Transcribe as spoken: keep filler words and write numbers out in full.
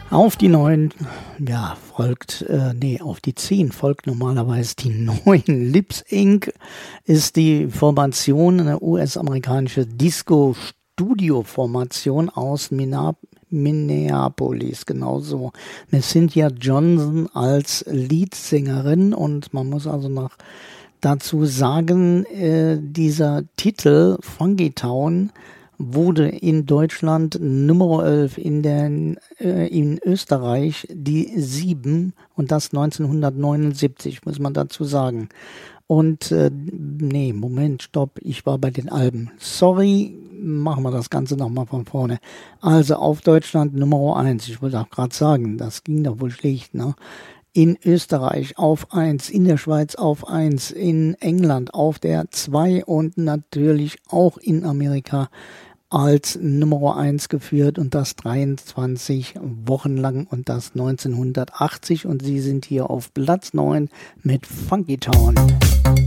Auf die neun, ja, folgt, äh, nee, auf die zehn folgt normalerweise die neun. Lips Incorporated ist die Formation, eine U S-amerikanische Disco-Studio-Formation aus Minneapolis, genauso mit Cynthia Johnson als Leadsängerin, und man muss also noch dazu sagen, äh, dieser Titel Funky Town wurde in Deutschland Nummer elf, in, den, äh, in Österreich die sieben, und das neunzehnhundertneunundsiebzig, muss man dazu sagen. Und, äh, nee, Moment, stopp, ich war bei den Alben. Sorry, machen wir das Ganze nochmal von vorne. Also auf Deutschland Nummer eins, ich wollte auch gerade sagen, das ging doch wohl schlecht, ne? In Österreich auf eins, in der Schweiz auf eins, in England auf der zwei und natürlich auch in Amerika als Nummer eins geführt, und das dreiundzwanzig Wochen lang, und das neunzehnhundertachtzig, und sie sind hier auf Platz neun mit Funky Town.